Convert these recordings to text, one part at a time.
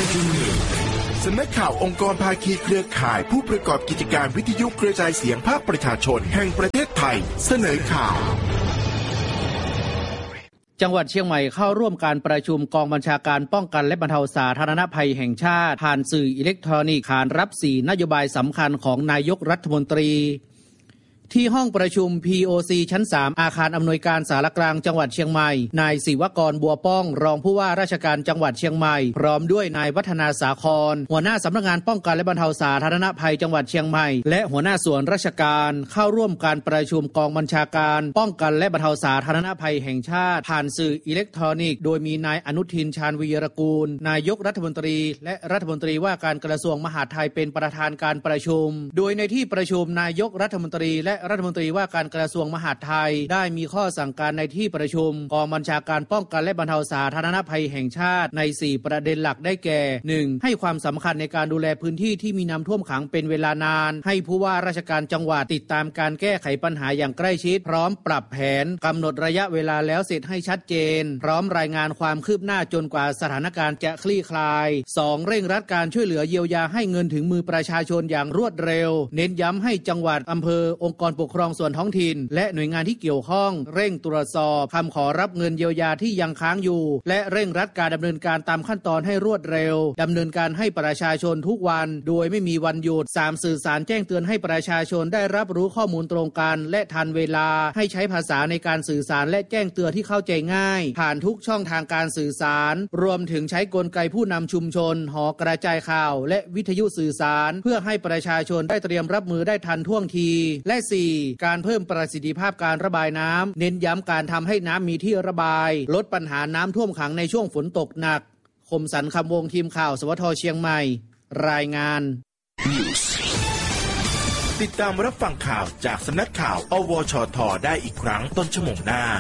สำนักข่าวองค์กรภาคีเครือข่ายผู้ประกอบกิจการวิทยุกระจายเสียงภาคประชาชนแห่งประเทศไทยเสนอข่าวจังหวัดเชียงใหม่เข้าร่วมการประชุมกองบัญชาการป้องกันและบรรเทาสาธารณภัยแห่งชาติผ่านสื่ออิเล็กทรอนิกส์ขานรับ4นโยบายสำคัญของนายกรัฐมนตรีที่ห้องประชุม POC ชั้น 3 อาคารอำนวยการสารกลางจังหวัดเชียงใหม่นายศิวกรบัวป้องรองผู้ว่าราชการจังหวัดเชียงใหม่พร้อมด้วยนายวัฒนาสาครหัวหน้าสำนักงานป้องกันและบรรเทาสาธารณภัยจังหวัดเชียงใหม่และหัวหน้าส่วนราชการเข้าร่วมการประชุมกองบัญชาการป้องกันและบรรเทาสาธารณภัยแห่งชาติผ่านสื่ออิเล็กทรอนิกส์โดยมีนายอนุทินชาญวีรกูลนายกรัฐมนตรีและรัฐมนตรีว่าการกระทรวงมหาดไทยเป็นประธานการประชุมโดยในที่ประชุมนายกรัฐมนตรีและรัฐมนตรีว่าการกระทรวงมหาดไทยได้มีข้อสั่งการในที่ประชุมกองบัญชาการป้องกันและบรรเทาสาธารณภัยแห่งชาติใน4ประเด็นหลักได้แก่ 1. ให้ความสำคัญในการดูแลพื้นที่ที่มีน้ำท่วมขังเป็นเวลานานให้ผู้ว่าราชการจังหวัดติดตามการแก้ไขปัญหาอย่างใกล้ชิดพร้อมปรับแผนกำหนดระยะเวลาแล้วเสร็จให้ชัดเจนพร้อมรายงานความคืบหน้าจนกว่าสถานการณ์จะคลี่คลาย 2. เร่งรัดการช่วยเหลือเยียวยาให้เงินถึงมือประชาชนอย่างรวดเร็วเน้นย้ำให้จังหวัดอำเภอองค์กรปกครองส่วนท้องถิ่นและหน่วยงานที่เกี่ยวข้องเร่งตรวจสอบคำขอรับเงินเยียวยาที่ยังค้างอยู่และเร่งรัดการดำเนินการตามขั้นตอนให้รวดเร็วดำเนินการให้ประชาชนทุกวันโดยไม่มีวันหยุด 3. สื่อสารแจ้งเตือนให้ประชาชนได้รับรู้ข้อมูลตรงกันและทันเวลาให้ใช้ภาษาในการสื่อสารและแจ้งเตือนที่เข้าใจง่ายผ่านทุกช่องทางการสื่อสารรวมถึงใช้กลไกผู้นำชุมชนหอกระจายข่าวและวิทยุสื่อสารเพื่อให้ประชาชนได้เตรียมรับมือได้ทันท่วงทีและ 4. การเพิ่มประสิทธิภาพการระบายน้ำเน้นย้ำการทำให้น้ำมีที่ระบายลดปัญหาน้ำท่วมขังในช่วงฝนตกหนักคมสันต์คำวงทีมข่าวสวทเชียงใหม่รายงานติดตามรับฟังข่าวจากสำนักข่าวอวชทได้อีกครั้งต้นชั่วโมงหน้า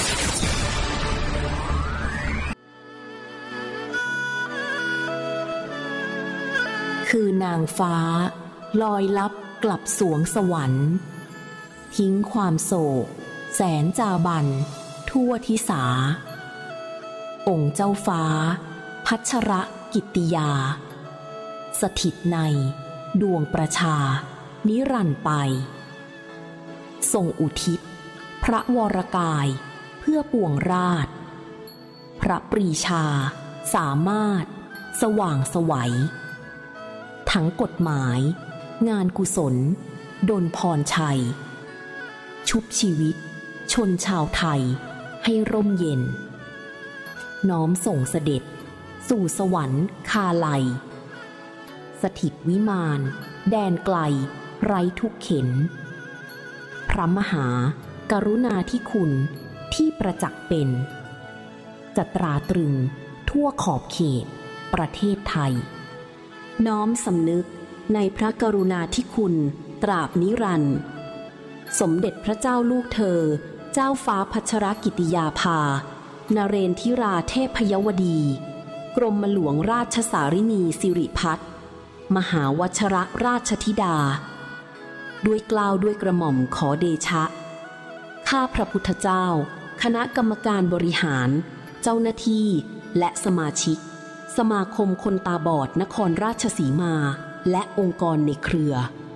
คือนางฟ้าลอยลับกลับสวงสวรรค์ทิ้งความโศกแสนจาบันทั่วทิสาองค์เจ้าฟ้าพัชรกิตติยาสถิตในดวงประชานิรันดร์ไปทรงอุทิศพระวรกายเพื่อปวงราชพระปรีชาสามารถสว่างไสวทั้งกฎหมายงานกุศลดลพรชัยชุบชีวิตชนชาวไทยให้ร่มเย็นน้อมส่งเสด็จสู่สวรรค์คาไลสถิตวิมานแดนไกลไร้ทุกเข็ญพระมหากรุณาธิคุณที่ประจักษ์เป็นจะตราตรึงทั่วขอบเขตประเทศไทยน้อมสำนึกในพระกรุณาธิคุณตราบนิรันดร์สมเด็จพระเจ้าลูกเธอเจ้าฟ้าพัชรกิติยาภานเรนทิราเทพยวดีกรมหลวงราชสารินีสิริพัฒน์มหาวชรราชธิดาด้วยเกล้าด้วยกระหม่อมขอเดชะข้าพระพุทธเจ้าคณะกรรมการบริหารเจ้าหน้าที่และสมาชิกสมาคมคนตาบอดนครราชสีมาและองค์กรในเครือ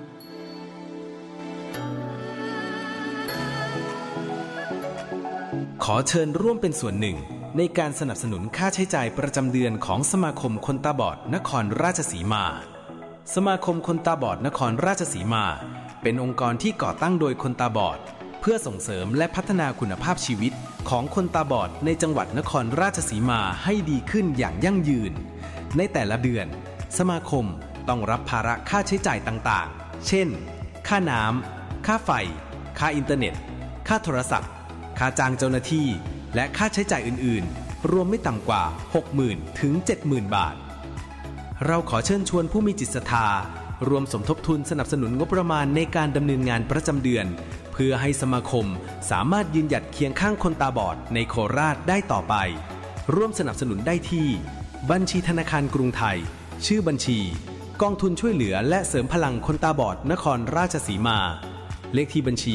ขอเชิญร่วมเป็นส่วนหนึ่งในการสนับสนุนค่าใช้จ่ายประจำเดือนของสมาคมคนตาบอดนครราชสีมาสมาคมคนตาบอดนครราชสีมาเป็นองค์กรที่ก่อตั้งโดยคนตาบอดเพื่อส่งเสริมและพัฒนาคุณภาพชีวิตของคนตาบอดในจังหวัดนครราชสีมาให้ดีขึ้นอย่างยั่งยืนในแต่ละเดือนสมาคมต้องรับภาระค่าใช้จ่ายต่างๆเช่นค่าน้ำค่าไฟค่าอินเทอร์เน็ตค่าโทรศัพท์ค่าจ้างเจ้าหน้าที่และค่าใช้จ่ายอื่นๆรวมไม่ต่ำกว่า 60,000 ถึง 70,000 บาทเราขอเชิญชวนผู้มีจิตศรัทธารวมสมทบทุนสนับสนุนงบประมาณในการดำเนินงานประจำเดือนเพื่อให้สมาคมสามารถยืนหยัดเคียงข้างคนตาบอดในโคราชได้ต่อไปร่วมสนับสนุนได้ที่บัญชีธนาคารกรุงไทยชื่อบัญชีกองทุนช่วยเหลือและเสริมพลังคนตาบอดนครราชสีมาเลขที่บัญชี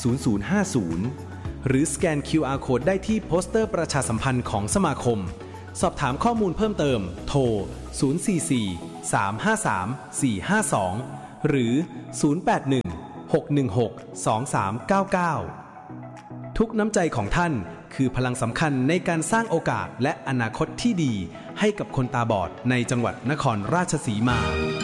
661-548-0050หรือสแกน QR Code ได้ที่โปสเตอร์ประชาสัมพันธ์ของสมาคมสอบถามข้อมูลเพิ่มเติมโทร044-353-452 หรือ 081-616-2399 ทุกน้ำใจของท่านคือพลังสำคัญในการสร้างโอกาสและอนาคตที่ดีให้กับคนตาบอดในจังหวัดนครราชสีมา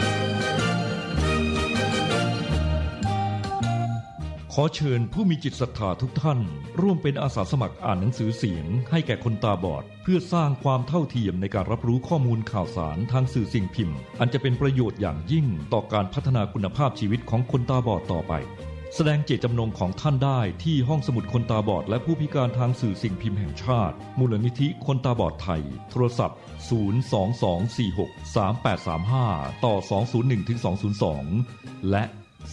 ขอเชิญผู้มีจิตศรัทธาทุกท่านร่วมเป็นอาสาสมัครอ่านหนังสือเสียงให้แก่คนตาบอดเพื่อสร้างความเท่าเทียมในการรับรู้ข้อมูลข่าวสารทางสื่อสิ่งพิมพ์อันจะเป็นประโยชน์อย่างยิ่งต่อการพัฒนาคุณภาพชีวิตของคนตาบอดต่อไปแสดงเจตจำนงของท่านได้ที่ห้องสมุดคนตาบอดและผู้พิการทางสื่อสิ่งพิมพ์แห่งชาติมูลนิธิคนตาบอดไทยโทรศัพท์022463835ต่อ201-202และ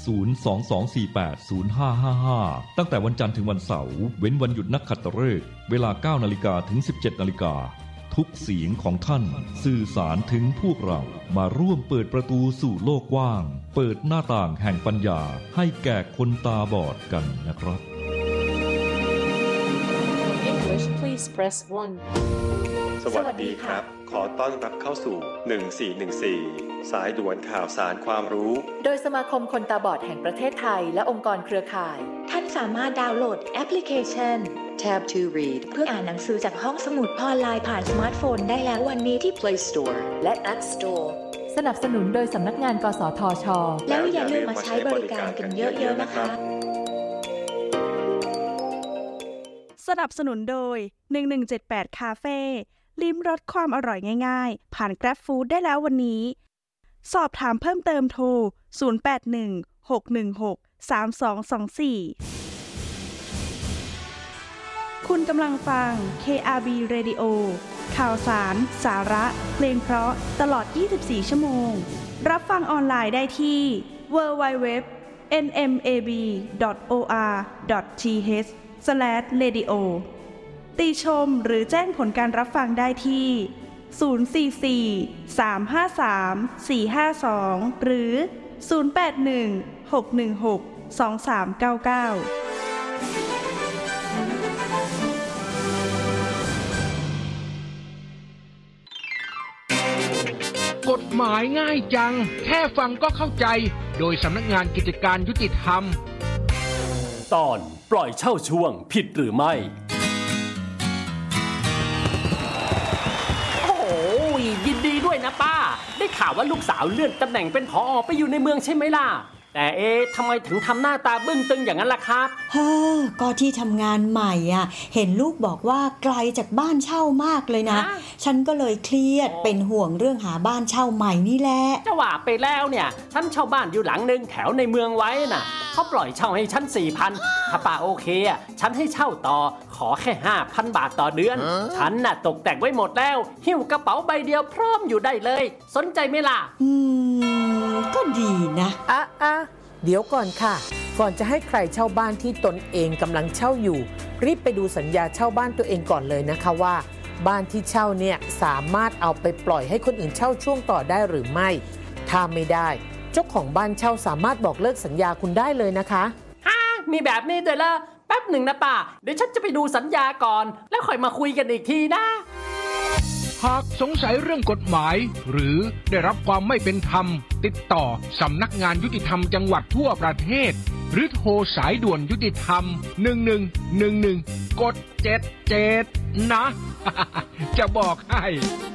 022480555ตั้งแต่วันจันทร์ถึงวันเสาร์เว้นวันหยุดนักขัตฤกษ์เวลา 9:00 นถึง 17:00 นทุกเสียงของท่านสื่อสารถึงพวกเรามาร่วมเปิดประตูสู่โลกกว้างเปิดหน้าต่างแห่งปัญญาให้แก่คนตาบอดกันนะครับ English please press 1 สวัสดีครับขอต้อนรับเข้าสู่1414สายด่วนข่าวสารความรู้โดยสมาคมคนตาบอดแห่งประเทศไทยและองค์กรเครือข่ายท่านสามารถดาวน์โหลดแอปพลิเคชัน Tab to Read เพื่ออ่านหนังสือจากห้องสมุดออนไลน์ผ่านสมาร์ทโฟนได้แล้ววันนี้ที่ Play Store และ App Store สนับสนุนโดยสำนักงานกสทช. แล้วอย่าลืมมาใช้บริการกันเยอะๆนะคะสนับสนุนโดย1178คาเฟ่ลิ้มรสความอร่อยง่ายๆผ่าน Grab Food ได้แล้ววันนี้สอบถามเพิ่มเติมโทร0816163224คุณกำลังฟัง KRB Radio ข่าวสารสาระเพลงเพราะตลอด24ชั่วโมงรับฟังออนไลน์ได้ที่ www.nmab.or.th/radio ติชมหรือแจ้งผลการรับฟังได้ที่044-353-452หรือ081-616-2399 กฎหมายง่ายจังแค่ฟังก็เข้าใจโดยสำนักงานกิจการยุติธรรมตอนปล่อยเช่าช่วงผิดหรือไม่โอ้ยยินดีด้วยนะป้าได้ข่าวว่าลูกสาวเลื่อนตำแหน่งเป็นผอ.ไปอยู่ในเมืองใช่ไหมล่ะแต่ทำไมถึงทำหน้าตาบึ้งตึงอย่างนั้นล่ะครับก็ที่ทำงานใหม่อ่ะเห็นลูกบอกว่าไกลจากบ้านเช่ามากเลยนะฉันก็เลยเครียดเป็นห่วงเรื่องหาบ้านเช่าใหม่นี่แหละจะว่าไปแล้วเนี่ยฉันเช่าบ้านอยู่หลังนึงแถวในเมืองไว้น่ะเขาปล่อยเช่าให้ฉัน 4,000 ถ้าป้าโอเคอ่ะฉันให้เช่าต่อขอแค่ 5,000 บาทต่อเดือนฉันน่ะตกแต่งไว้หมดแล้วหิ้วกระเป๋าใบเดียวพร้อมอยู่ได้เลยสนใจไหมล่ะก็ดีนะเดี๋ยวก่อนค่ะก่อนจะให้ใครเช่าบ้านที่ตนเองกำลังเช่าอยู่รีบไปดูสัญญาเช่าบ้านตัวเองก่อนเลยนะคะว่าบ้านที่เช่าเนี่ยสามารถเอาไปปล่อยให้คนอื่นเช่าช่วงต่อได้หรือไม่ถ้าไม่ได้เจ้าของบ้านเช่าสามารถบอกเลิกสัญญาคุณได้เลยนะคะมีแบบนี้ด้วยล่ะแป๊บหนึ่งนะป้าเดี๋ยวฉันจะไปดูสัญญาก่อนแล้วค่อยมาคุยกันอีกทีนะหากสงสัยเรื่องกฎหมายหรือได้รับความไม่เป็นธรรมติดต่อสำนักงานยุติธรรมจังหวัดทั่วประเทศหรือโทรสายด่วนยุติธรรม1111กด77นะ จะบอกให้